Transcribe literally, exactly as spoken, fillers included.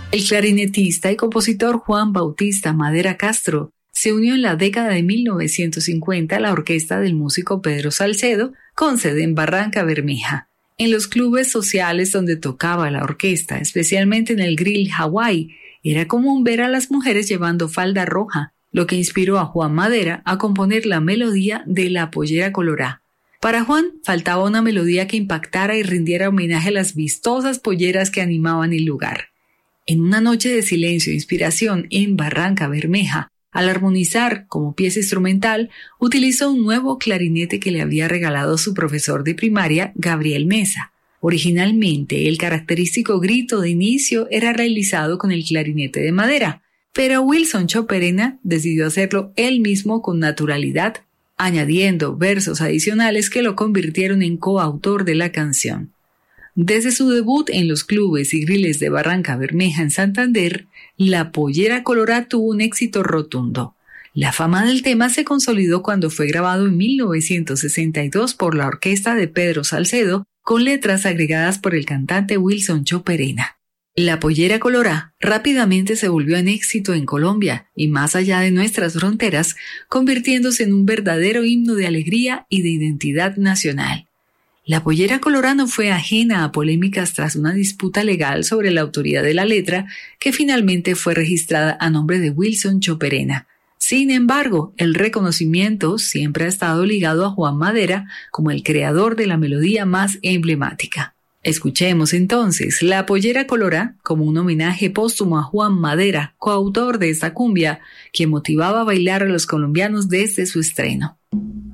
El clarinetista y compositor Juan Bautista Madera Castro se unió en la década de mil novecientos cincuenta a la orquesta del músico Pedro Salcedo, con sede en Barranca Bermeja. En los clubes sociales donde tocaba la orquesta, especialmente en el Grill Hawaii, era común ver a las mujeres llevando falda roja, lo que inspiró a Juan Madera a componer la melodía de La Pollera Colorá. Para Juan faltaba una melodía que impactara y rindiera homenaje a las vistosas polleras que animaban el lugar. En una noche de silencio e inspiración en Barranca Bermeja, al armonizar como pieza instrumental, utilizó un nuevo clarinete que le había regalado su profesor de primaria, Gabriel Mesa. Originalmente, el característico grito de inicio era realizado con el clarinete de madera, pero Wilson Choperena decidió hacerlo él mismo con naturalidad, añadiendo versos adicionales que lo convirtieron en coautor de la canción. Desde su debut en los clubes y griles de Barranca Bermeja en Santander, La Pollera Colorá tuvo un éxito rotundo. La fama del tema se consolidó cuando fue grabado en mil novecientos sesenta y dos por la orquesta de Pedro Salcedo, con letras agregadas por el cantante Wilson Choperena. La Pollera Colorá rápidamente se volvió en éxito en Colombia y más allá de nuestras fronteras, convirtiéndose en un verdadero himno de alegría y de identidad nacional. La Pollera Colorá no fue ajena a polémicas tras una disputa legal sobre la autoría de la letra, que finalmente fue registrada a nombre de Wilson Choperena. Sin embargo, el reconocimiento siempre ha estado ligado a Juan Madera como el creador de la melodía más emblemática. Escuchemos entonces La Pollera Colorá como un homenaje póstumo a Juan Madera, coautor de esta cumbia, que motivaba a bailar a los colombianos desde su estreno.